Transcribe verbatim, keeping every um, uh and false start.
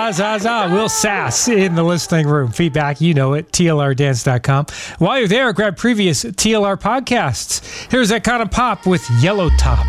za, za, za. Will Sass in the listening room. Feedback, you know it, T L R dance dot com. While you're there, grab previous T L R podcasts. Here's that kind of pop with Yellow Top.